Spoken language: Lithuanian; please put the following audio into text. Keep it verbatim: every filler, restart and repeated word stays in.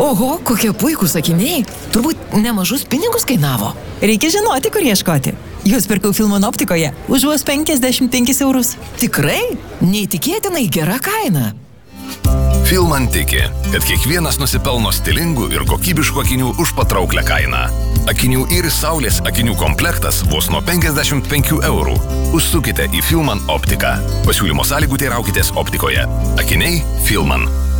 Oho, kokie puikūs akiniai. Turbūt nemažus pinigus kainavo. Reikia žinoti, kur ieškoti. Jūs pirkau Filman optikoje už vos penkiasdešimt penkis eurus. Tikrai? Neįtikėtinai gera kaina. Filman tiki, kad kiekvienas nusipelno stilingų ir kokybiškų akinių už patrauklę kainą. Akinių Iris Saulės akinių komplektas vos nuo penkiasdešimt penkių eurų. Užsukite į Filman optiką. Pasiūlymo sąlygų teiraukitės optikoje. Akiniai Filman.